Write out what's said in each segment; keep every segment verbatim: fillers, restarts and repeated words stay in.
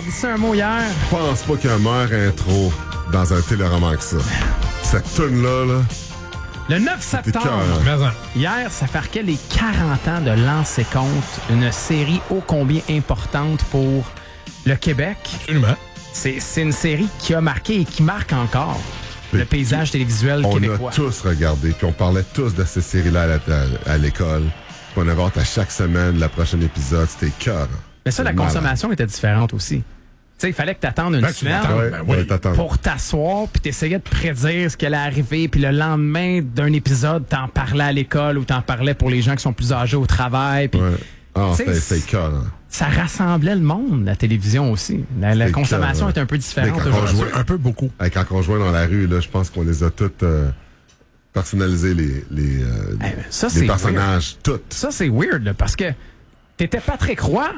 glissé un mot hier. Je pense pas qu'il y a un meilleur intro dans un téléroman que ça. Cette tune-là, là... Le neuf septembre, hier, ça marquait les quarante ans de Lancer Compte, une série ô combien importante pour le Québec. Absolument. C'est, c'est une série qui a marqué et qui marque encore le paysage télévisuel on québécois. On a tous regardé, puis on parlait tous de cette série-là à, la, à, à l'école. Puis on avait hâte à chaque semaine, le prochain épisode, c'était cœur. Mais ça, la malade. Consommation était différente aussi. Tu sais, il fallait que tu attendes une ben, semaine ouais, ben oui. pour t'asseoir, puis t'essayais de prédire ce qui allait arriver, puis le lendemain d'un épisode, t'en parlais à l'école ou t'en parlais pour les gens qui sont plus âgés au travail. Puis, ouais. Ah, c'était, c'était cœur. Hein. Ça rassemblait le monde, la télévision aussi. La, la consommation cœur, est un peu différente aujourd'hui. Un peu beaucoup. Quand on jouait dans la rue, là, je pense qu'on les a toutes euh, personnalisées, les, les, euh, hey, ça, les personnages, weird. toutes. Ça, c'est weird, là, parce que t'étais Patrick Roy,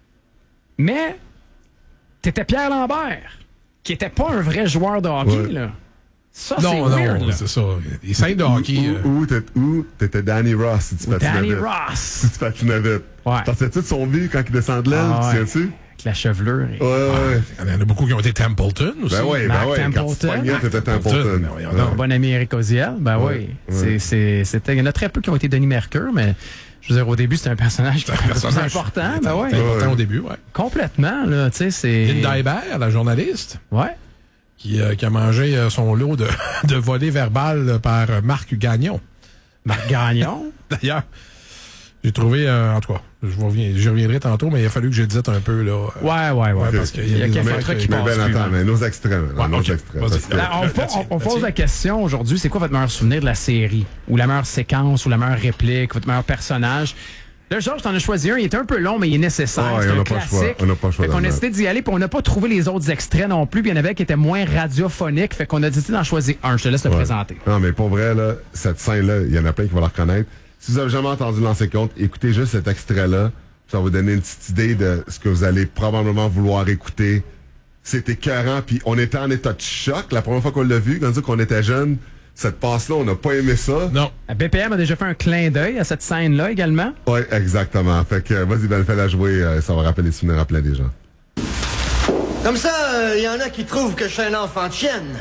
mais... C'était Pierre Lambert, qui était pas un vrai joueur de hockey, ouais. là. Ça, non, c'est non, weird, non, là. c'est ça. Les scènes de hockey... Ou, ou, euh... ou, ou t'étais Danny Ross, si tu patinais Danny vite. Ross. Si tu patinais vite. Ouais. Pensais-tu de son vie quand il descend de l'aile, ah, tu sais-tu? Avec la chevelure. Et... Ouais, ouais. Ah, il y en a beaucoup qui ont été Templeton aussi. Ben oui, ben oui. Quand tu pognais, t'étais Templeton. Ben oui, ouais. Bon ami Eric Oziel, ben ouais. oui. Ouais. C'est, c'est, c'était... Il y en a très peu qui ont été Denis Mercure, mais... Je veux dire, au début, c'était un personnage qui était plus important. Ben ouais. C'était important au début, ouais. Complètement, là, tu sais, c'est... Linda Hébert, la journaliste. Ouais. Qui, euh, qui a mangé euh, son lot de, de volées verbales par euh, Marc Gagnon. Marc Gagnon? D'ailleurs, j'ai trouvé, euh, en tout cas, je reviens, j'y reviendrai tantôt, mais il a fallu que j'édite un peu, là. Euh, ouais, ouais, ouais. Parce qu'il y a, y a quelques trucs qui passent plus. Attends, mais nos extrêmes. Ouais, nos okay. extrêmes Là, on, on, on pose la question aujourd'hui, c'est quoi votre meilleur souvenir de la série? Ou la meilleure séquence, ou la meilleure réplique, votre meilleur personnage? Là, Georges, t'en as choisi un. Il est un peu long, mais il est nécessaire. Ah, c'est on un a classique. Pas le choix. On n'a pas le choix. Fait qu'on a décidé d'y aller, puis on n'a pas trouvé les autres extraits non plus. Puis il y en avait qui étaient moins radiophoniques. Fait qu'on a décidé d'en choisir un. Je te laisse le ouais. présenter. Non, mais pour vrai, là, cette scène-là, il y en a plein qui vont la reconnaître. Si vous avez jamais entendu Lancer Compte, écoutez juste cet extrait-là. Ça va vous donner une petite idée de ce que vous allez probablement vouloir écouter. C'était écœurant, puis on était en état de choc la première fois qu'on l'a vu, quand on dit qu'on était jeune. Cette passe-là, on n'a pas aimé ça. Non. B P M a déjà fait un clin d'œil à cette scène-là également. Oui, exactement. Fait que, vas-y, Ben, fais-la jouer. Euh, ça va rappeler les souvenirs à plein des gens. Comme ça, il euh, y en a qui trouvent que je suis un enfant de chienne.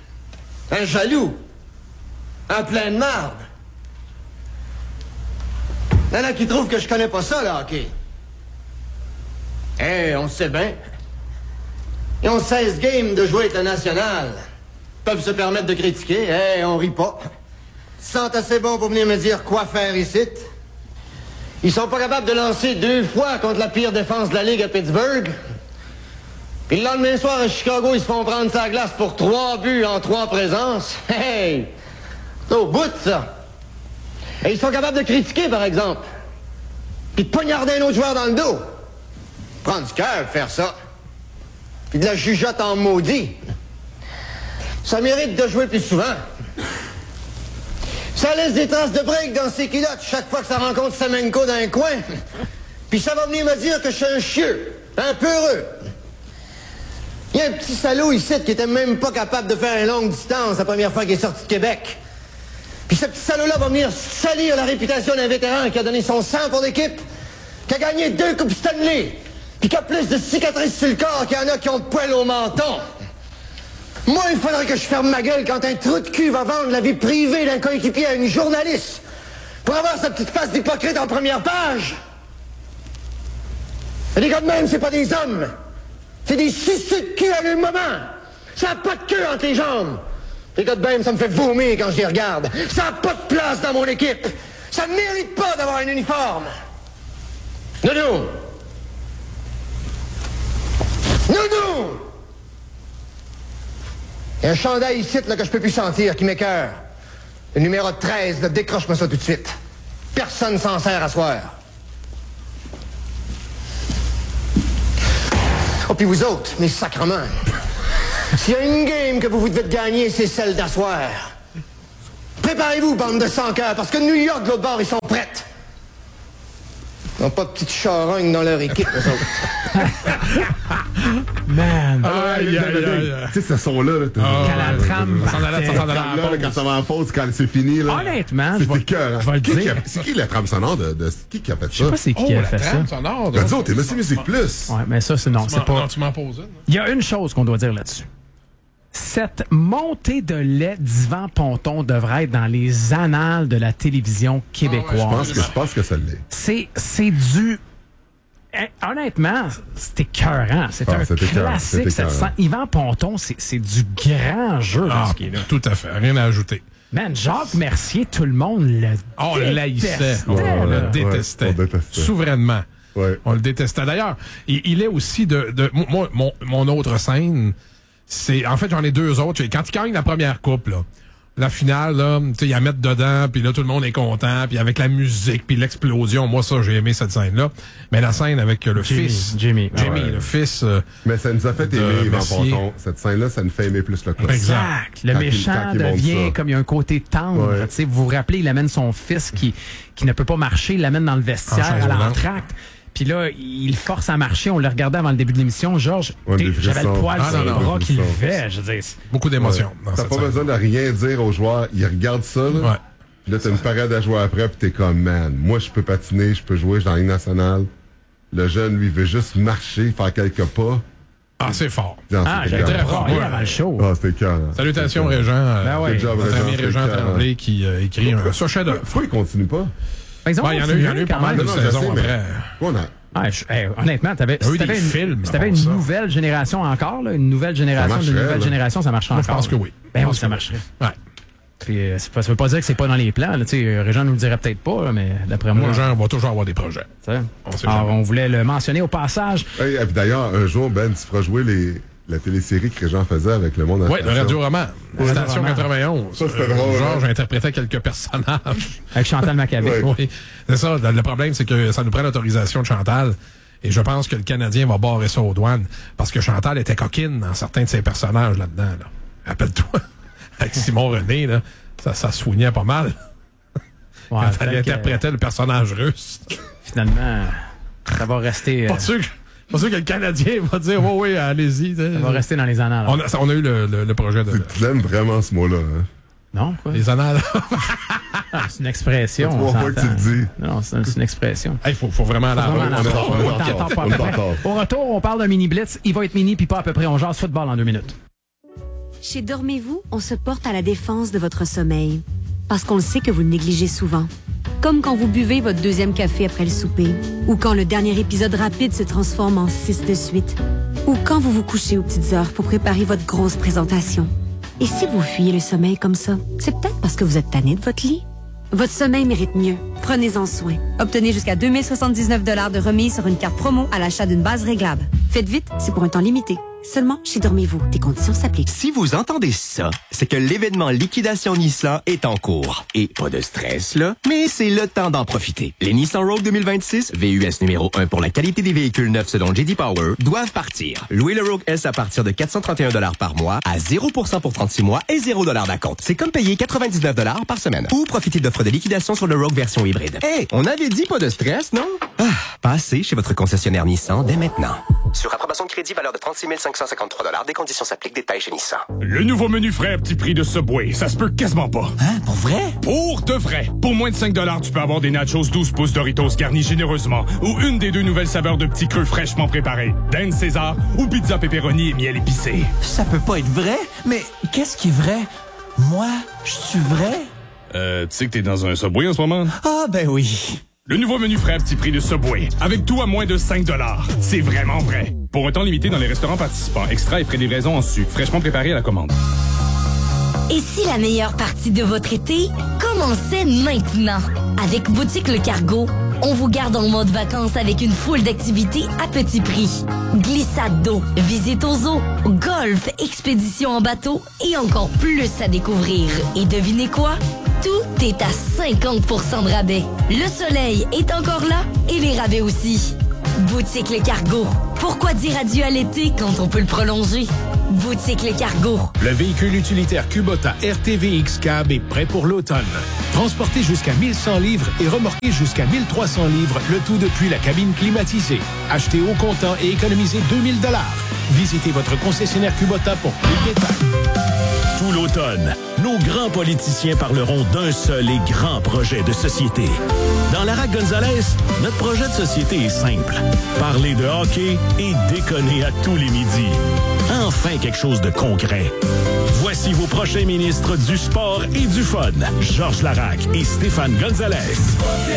Un jaloux. Un plein de marde. Il y en a qui trouvent que je connais pas ça, le hockey. Eh, hey, on sait bien. Ils ont seize games de jouer avec le national. Peuvent se permettre de critiquer. Eh, hey, on rit pas. Ils sont assez bons pour venir me dire quoi faire ici. Ils sont pas capables de lancer deux fois contre la pire défense de la Ligue à Pittsburgh. Puis le lendemain soir à Chicago, ils se font prendre sa glace pour trois buts en trois présences. Hey! C'est au bout de ça. Et ils sont capables de critiquer, par exemple. Puis de poignarder un autre joueur dans le dos. Prendre du cœur, faire ça. Puis de la jugeote en maudit. Ça mérite de jouer plus souvent. Ça laisse des traces de break dans ses culottes chaque fois que ça rencontre Semenko dans un coin. Puis ça va venir me dire que je suis un chieux, un peureux. Il y a un petit salaud ici qui était même pas capable de faire une longue distance la première fois qu'il est sorti de Québec. Puis ce petit salaud-là va venir salir la réputation d'un vétéran qui a donné son sang pour l'équipe, qui a gagné deux coupes Stanley, puis qui a plus de cicatrices sur le corps qu'il y en a qui ont de poils au menton. Moi, il faudrait que je ferme ma gueule quand un trou de cul va vendre la vie privée d'un coéquipier à une journaliste pour avoir sa petite face d'hypocrite en première page. Et les gars de même, c'est pas des hommes. C'est des suceux de cul à le moment. Ça n'a pas de queue entre les jambes. Les gars de même, ça me fait vomir quand je les regarde. Ça n'a pas de place dans mon équipe. Ça ne mérite pas d'avoir un uniforme. Noudou! Noudou! Il y a un chandail ici là, que je peux plus sentir, qui m'écoeure. Le numéro treize, là, décroche-moi ça tout de suite. Personne s'en sert à soir. Oh, puis vous autres, mes sacrements. S'il y a une game que vous vous devez de gagner, c'est celle d'asseoir. Préparez-vous, bande de sans-cœurs, parce que New York, de l'autre bord, ils sont prêtes. Ils n'ont pas de petite charogne dans leur équipe, eux autres. Man. Aïe, aïe, aïe, aïe. Tu sais, ce son-là, là, t'as- Ah, Quand la trame ça s'en allait, ça s'en allait à Là, la là, pause. quand ça va en pause, quand c'est fini, là. Honnêtement, je c'est vais- écœurant. je vais le Qui qui a- dire. C'est qui la trame sonore de, de qui qui a fait Je sais ça? pas c'est qui Oh, a la fait ça. trame sonore. Ben, dis, oh, t'es Monsieur Musique Plus. Ouais, mais ça, c'est non, Tu c'est m'en- pas. non, tu m'en poses une. Il y a une chose qu'on doit dire là-dessus. Cette montée de lait d'Yvan Ponton devrait être dans les annales de la télévision québécoise. Je pense que, je pense que ça l'est. C'est, c'est du... Eh, honnêtement, c'est écœurant. C'est Ah, un c'est écœurant, classique. c'est Cette écœurant. scène. Yvan Ponton, c'est, c'est du grand jeu. Ah, ce qui est là. tout à fait. Rien à ajouter. Man, Jacques Mercier, tout le monde le Oh, on l'haïssait. détestait, On là. le détestait. Ouais, on détestait. Souverainement. Ouais. On le détestait. D'ailleurs, il, il est aussi de... de moi, mon, mon autre scène, c'est... En fait, j'en ai deux autres. Quand il gagne la première coupe, là, la finale, là, tu sais, il la mettre dedans, puis là, tout le monde est content, puis avec la musique, puis l'explosion. Moi, ça, j'ai aimé cette scène-là. Mais la scène avec le Jimmy, fils... Jimmy. Jimmy, Ouais. le fils... euh, Mais ça nous a fait De aimer Yvan Mercier. Ponton. Cette scène-là, ça nous fait aimer plus le coup. Exact. Le Quand il- méchant quand il monte devient ça. comme il y a un côté tendre. Ouais. Tu sais, vous vous rappelez, il amène son fils qui, qui ne peut pas marcher, il l'amène dans le En vestiaire chaise à roulante. l'entracte. Puis là, il le force à marcher. On le regardait avant le début de l'émission. Georges, Ouais, t'es- des j'avais le frissons. poil Ah, sur non, les non, bras des qui frissons. levait. Je veux dire, c'est- beaucoup d'émotions. dans T'as cette pas scène. besoin de rien dire aux joueurs. Ils regardent ça, là. Ouais. Puis là, t'as une parade à jouer après, puis t'es comme, man, moi, je peux patiner, je peux jouer dans la Ligue nationale. Le jeune, lui, veut juste marcher, faire quelques pas. Ah, c'est fort. Non, Ah, c'était j'avais écœurant. très braillé Ouais. avant le show. Ah, c'était cœur. Salutations, Régent. euh, Ben ouais. Good job, Notre ami Régent, Régent c'est écœurant. Tremblay qui euh, écrit un ça chef-d'œuvre. Pourquoi il continue pas? Par exemple, Ben, il y en a eu- il y en a eu pas mal de Non, non, je saisons sais, mais- après. Quoi, on a... Ah, je- hey, honnêtement, t'avais, Il y a eu si t'avais des une, films si t'avais avant une ça. nouvelle génération encore, là, une nouvelle génération, Ça une marcherait, nouvelle là. génération, ça marcherait Moi, je encore. pense que là. oui. Ben Je oui, pense ça que marcherait. Ouais. Puis, euh, c'est pas, ça veut pas dire que c'est pas dans les plans. Là, tu sais, Régent nous le dirait peut-être pas, là, mais d'après moi. Régent va toujours avoir des projets. tu sais. On sait Alors, jamais. on voulait le mentionner au passage. Hey, et puis d'ailleurs, un jour, Ben, tu feras jouer les... la télésérie que Régent faisait avec le monde à la Oui, le station. Radio-Roman. Ouais, Station Radio-Roman. quatre-vingt-onze. Ça, c'était Euh, drôle, Georges hein? interprétait quelques personnages. Avec Chantal Maccabé. Ouais. Oui, c'est ça. Le le problème, c'est que ça nous prend l'autorisation de Chantal. Et je pense que le Canadien va barrer ça aux douanes. Parce que Chantal était coquine dans certains de ses personnages là-dedans. Là. Rappelle-toi, avec Simon René, là, ça, ça soignait pas mal. Ouais, Quand elle peut-être que, interprétait le personnage russe. finalement, ça va rester, euh, Pas sûr, que, pas sûr que le Canadien va dire, oui, oui, allez-y. ça va rester dans les annales. On a, on a eu le, le, le projet de... Tu l'aimes vraiment, ce mot-là, hein? Non, quoi? Les annales. Ah, c'est une expression. Ça fait on trois fois que tu s'entend. le dis. Non, c'est c'est une expression. Il faut, faut vraiment aller à la Vraiment, pause. la on pause. est On en t'entend retard. pas On est après. en retard. Au retour, on parle d'un mini blitz. Il va être mini, puis pas à peu près. On jase football en deux minutes. Chez Dormez-vous, on se porte à la défense de votre sommeil. Parce qu'on le sait que vous le négligez souvent. Comme quand vous buvez votre deuxième café après le souper. Ou quand le dernier épisode rapide se transforme en six de suite. Ou quand vous vous couchez aux petites heures pour préparer votre grosse présentation. Et si vous fuyez le sommeil comme ça, c'est peut-être parce que vous êtes tanné de votre lit. Votre sommeil mérite mieux. Prenez-en soin. Obtenez jusqu'à deux mille soixante-dix-neuf dollars de remise sur une carte promo à l'achat d'une base réglable. Faites vite, c'est pour un temps limité. Seulement chez Dormez-vous. Des conditions s'appliquent. Si vous entendez ça, c'est que l'événement Liquidation Nissan est en cours. Et pas de stress, là, mais c'est le temps d'en profiter. Les Nissan Rogue deux mille vingt-six, V U S numéro un pour la qualité des véhicules neufs selon J D Power, doivent partir. Louez le Rogue S à partir de quatre cent trente et un dollars par mois, à zéro pour cent pour trente-six mois et zéro dollars d'acompte. C'est comme payer quatre-vingt-dix-neuf dollars par semaine. Ou profitez d'offres de liquidation sur le Rogue version hybride. Hey, on avait dit pas de stress, non? Ah, passez chez votre concessionnaire Nissan dès maintenant. Sur approbation de crédit, valeur de trente-six mille cinq cent cinquante-trois dollars. Des conditions s'appliquent. Détails chez Nissan. Le nouveau menu frais à petit prix de Subway, ça se peut quasiment pas. Hein? Pour vrai? Pour de vrai. Pour moins de cinq dollars, tu peux avoir des nachos douze pouces Doritos garnis généreusement ou une des deux nouvelles saveurs de petits creux fraîchement préparés. Dinde César ou pizza pepperoni et miel épicé. Ça peut pas être vrai, mais qu'est-ce qui est vrai? Moi, je suis vrai? Euh, tu sais que t'es dans un Subway en ce moment? Ah, ben oui. Le nouveau menu frais à petit prix de Subway, avec tout à moins de cinq dollars. C'est vraiment vrai. Pour un temps limité dans les restaurants participants, extra et frais de livraison en sucre, fraîchement préparé à la commande. Et si la meilleure partie de votre été commençait maintenant? Avec Boutique Le Cargo, on vous garde en mode vacances avec une foule d'activités à petit prix. Glissade d'eau, visite aux eaux, golf, expédition en bateau et encore plus à découvrir. Et devinez quoi? Tout est à cinquante pour cent de rabais. Le soleil est encore là et les rabais aussi. Boutique Le Cargo. Pourquoi dire adieu à l'été quand on peut le prolonger? Boutique Le Cargo. Le véhicule utilitaire Kubota R T V X Cab est prêt pour l'automne. Transportez jusqu'à mille cent livres et remorquez jusqu'à mille trois cents livres, le tout depuis la cabine climatisée. Achetez au comptant et économisez deux mille dollars. Visitez votre concessionnaire Kubota pour plus de détails. Tout l'automne, nos grands politiciens parleront d'un seul et grand projet de société. Dans Lara Gonzalez, notre projet de société est simple. Parler de hockey et déconner à tous les midis. Enfin quelque chose de concret. Voici vos prochains ministres du sport et du fun, Georges Larac et Stéphane Gonzalez.